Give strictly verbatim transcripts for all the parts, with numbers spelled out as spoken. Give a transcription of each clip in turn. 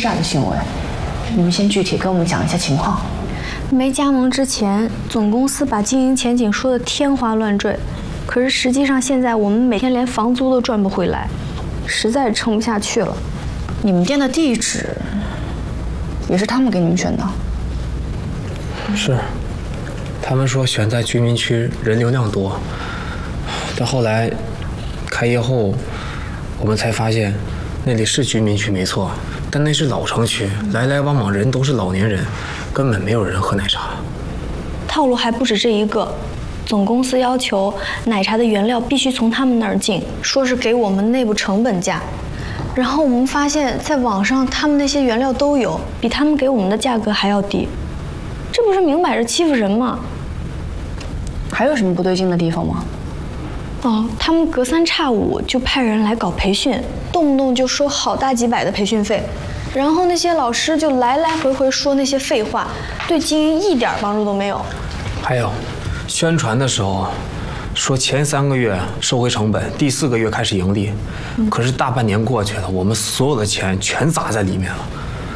诈的行为。你们先具体跟我们讲一下情况。 没加盟之前，总公司把经营前景说得天花乱坠，可是实际上现在我们每天连房租都赚不回来，实在是撑不下去了。 你们店的地址也是他们给你们选的？ 是，他们说选在居民区，人流量多。但后来开业后，我们才发现，那里是居民区没错，但那是老城区，来来往往人都是老年人，根本没有人喝奶茶。 套路还不止这一个，总公司要求奶茶的原料必须从他们那儿进，说是给我们内部成本价。然后我们发现，在网上他们那些原料都有，比他们给我们的价格还要低，这不是明摆着欺负人吗？ 还有什么不对劲的地方吗？ 哦，他们隔三差五就派人来搞培训，动不动就收好大几百的培训费，然后那些老师就来来回回说那些废话，对经营一点帮助都没有。 还有，宣传的时候说前三个月收回成本，第四个月开始盈利，嗯、可是大半年过去了，我们所有的钱全砸在里面了。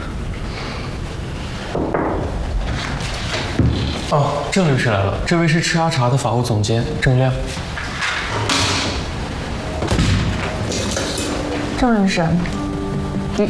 哦，郑律师来了，这位是吃阿茶的法务总监郑亮。 郑律师，嗯。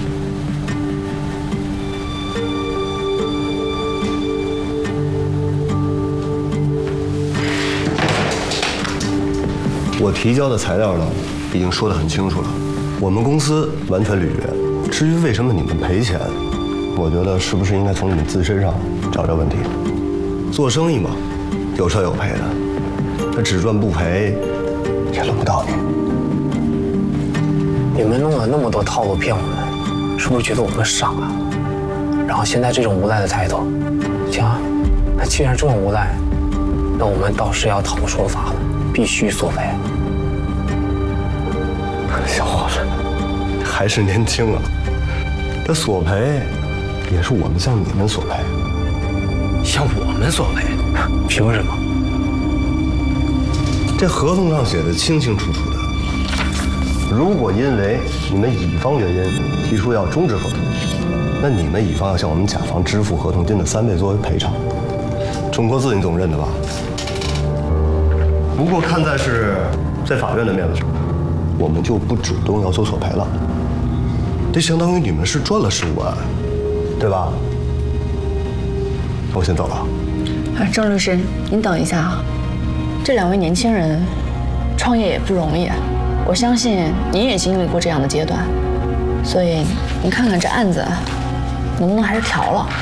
我提交的材料呢，已经说得很清楚了，我们公司完全履约。至于为什么你们赔钱，我觉得是不是应该从你们自身上找找问题。做生意嘛，有赚有赔的，那只赚不赔，也轮不到你。 你们弄了那么多套路骗我们，是不是觉得我们傻啊？然后现在这种无赖的态度，行啊，那既然这么无赖，那我们倒是要讨说法了，必须索赔。 小伙子，还是年轻啊，这索赔也是我们向你们索赔。 向我们索赔？凭什么？ 这合同上写的清清楚楚的。如果因为你们乙方原因提出要终止合同，那你们乙方要向我们甲方支付合同金的三倍作为赔偿。中国字你总认得吧？不过看在是在法院的面子上，我们就不主动要求索赔了。这相当于你们是赚了十五万，对吧？我先走了。 啊，郑律师，您等一下啊，这两位年轻人创业也不容易，我相信您也经历过这样的阶段，所以您看看这案子能不能还是调了。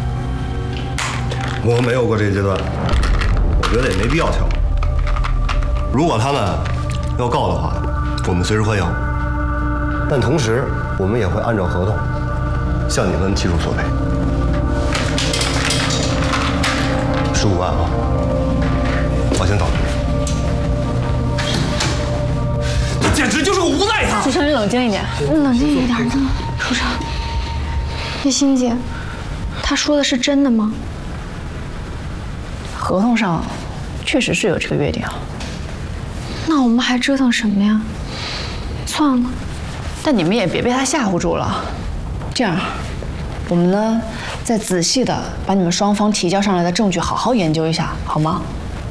我没有过这个阶段，我觉得也没必要调。如果他们要告的话，我们随时欢迎，但同时我们也会按照合同向你们提出索赔。十五万啊！我先走了。 这简直就是个无赖他！ 书生，你冷静一点， 冷静一点，书生。叶欣姐，他说的是真的吗？ 合同上确实是有这个约定啊。 那我们还折腾什么呀？算了。 但你们也别被他吓唬住了。这样，我们呢再仔细的把你们双方提交上来的证据好好研究一下，好吗？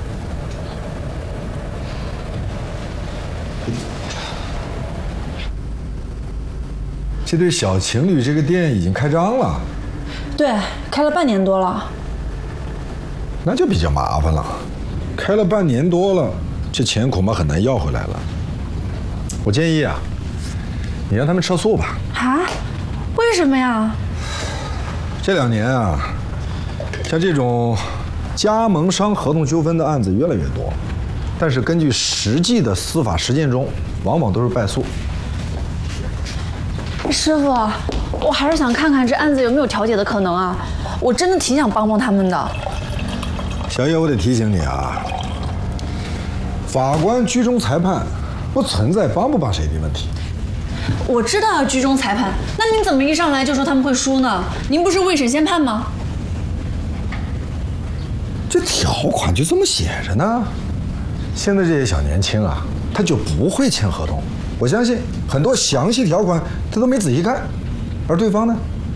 这对小情侣这个店已经开张了。 对，开了半年多了。 那就比较麻烦了，开了半年多了，这钱恐怕很难要回来了。我建议啊，你让他们撤诉吧。 啊？为什么呀？ 这两年啊，像这种加盟商合同纠纷的案子越来越多，但是根据实际的司法实践中，往往都是败诉。 师傅，我还是想看看这案子有没有调解的可能啊！我真的挺想帮帮他们的。 小叶，我得提醒你啊，法官居中裁判，不存在帮不帮谁的问题。 我知道要居中裁判，那您怎么一上来就说他们会输呢？您不是未审先判吗？ 这条款就这么写着呢。现在这些小年轻啊，他就不会签合同。我相信很多详细条款他都没仔细看，而对方呢，